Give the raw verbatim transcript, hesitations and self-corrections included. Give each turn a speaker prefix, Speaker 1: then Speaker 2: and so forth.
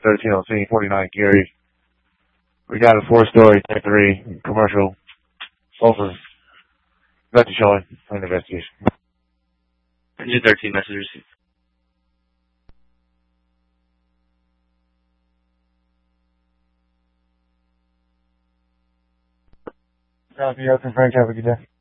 Speaker 1: thirteen on scene, forty-nine Gary. We got a four-story, ten three commercial over. Got you showing on investigation.
Speaker 2: Engine thirteen, message received.
Speaker 1: Copy, Oakland Frank. Have a good day.